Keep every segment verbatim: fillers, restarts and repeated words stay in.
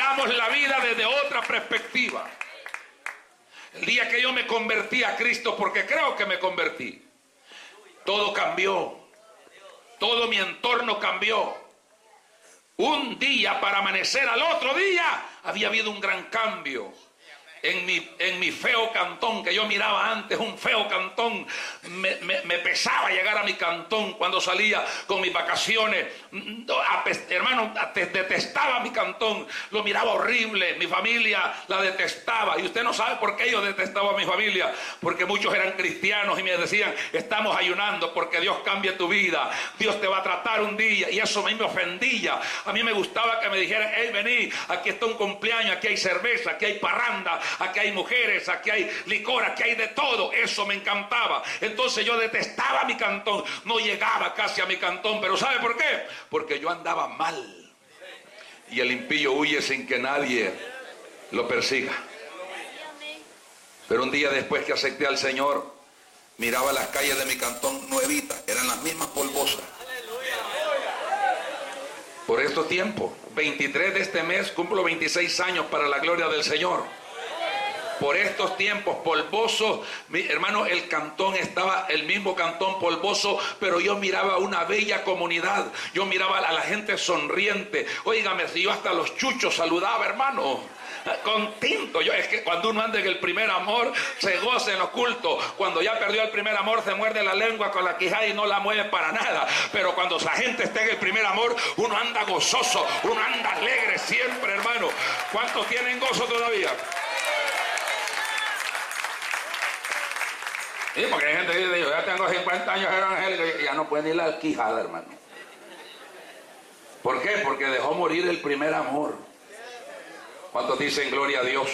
miramos la vida desde otra perspectiva. El día que yo me convertí a Cristo, porque creo que me convertí, todo cambió. Todo mi entorno cambió. Un día para amanecer al otro día había habido un gran cambio. En mi, en mi feo cantón, que yo miraba antes, un feo cantón, me, me, me pesaba llegar a mi cantón cuando salía con mis vacaciones. Hermano, detestaba mi cantón, lo miraba horrible, mi familia la detestaba. Y usted no sabe por qué yo detestaba a mi familia, porque muchos eran cristianos y me decían: estamos ayunando porque Dios cambie tu vida, Dios te va a tratar un día. Y eso a mí me ofendía. A mí me gustaba que me dijeran: hey, vení, aquí está un cumpleaños, aquí hay cerveza, aquí hay parranda, aquí hay mujeres, aquí hay licor, aquí hay de todo. Eso me encantaba. Entonces yo detestaba mi cantón, no llegaba casi a mi cantón. Pero ¿sabe por qué? Porque yo andaba mal. Y el impío huye sin que nadie lo persiga. Pero un día después que acepté al Señor, miraba las calles de mi cantón nuevitas, eran las mismas polvosas. Por estos tiempos, veintitrés de este mes, cumplo veintiséis años para la gloria del Señor. Por estos tiempos polvosos, mi hermano, el cantón estaba el mismo cantón polvoso, pero yo miraba una bella comunidad. Yo miraba a la gente sonriente. Óigame, si yo hasta los chuchos saludaba, hermano, con tinto. Yo, es que cuando uno anda en el primer amor, se goza en los cultos. Cuando ya perdió el primer amor, se muerde la lengua con la quijada y no la mueve para nada. Pero cuando la gente está en el primer amor, uno anda gozoso, uno anda alegre siempre, hermano. ¿Cuántos tienen gozo todavía? Sí, porque hay gente que dice: yo ya tengo cincuenta años evangélico y ya no puede ni la quijada, hermano. ¿Por qué? Porque dejó morir el primer amor. ¿Cuántos dicen gloria a Dios?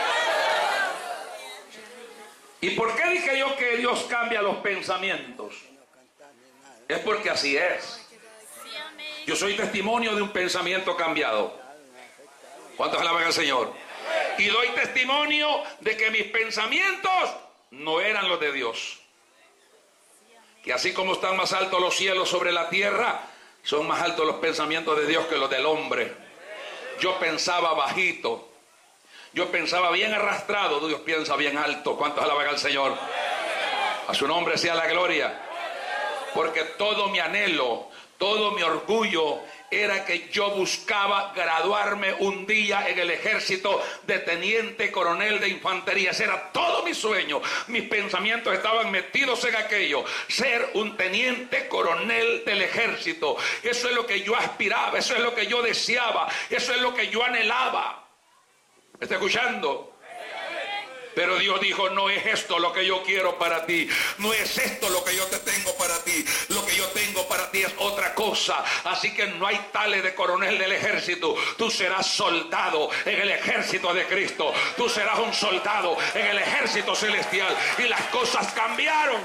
¿Y por qué dije yo que Dios cambia los pensamientos? Es porque así es. Yo soy testimonio de un pensamiento cambiado. ¿Cuántos alaban al Señor? Y doy testimonio de que mis pensamientos no eran los de Dios. Que así como están más altos los cielos sobre la tierra, son más altos los pensamientos de Dios que los del hombre. Yo pensaba bajito, yo pensaba bien arrastrado. Dios piensa bien alto. ¿Cuántos alaban al Señor? A su nombre sea la gloria. Porque todo mi anhelo, todo mi orgullo era que yo buscaba graduarme un día en el ejército de teniente coronel de infantería. Ese era todo mi sueño. Mis pensamientos estaban metidos en aquello: ser un teniente coronel del ejército. Eso es lo que yo aspiraba, eso es lo que yo deseaba, eso es lo que yo anhelaba. ¿Me está escuchando? Pero Dios dijo: no es esto lo que yo quiero para ti, no es esto lo que yo te tengo para ti, lo que yo tengo para ti es otra cosa. Así que no hay tales de coronel del ejército. Tú serás soldado en el ejército de Cristo, tú serás un soldado en el ejército celestial. Y las cosas cambiaron.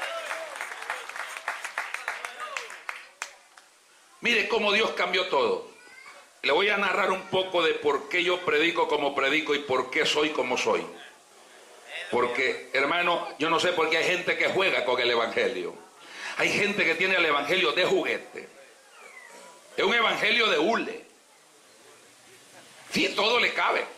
Mire cómo Dios cambió todo. Le voy a narrar un poco de por qué yo predico como predico y por qué soy como soy. Porque, hermano, yo no sé por qué hay gente que juega con el evangelio. Hay gente que tiene el evangelio de juguete. Es un evangelio de hule. Sí, todo le cabe.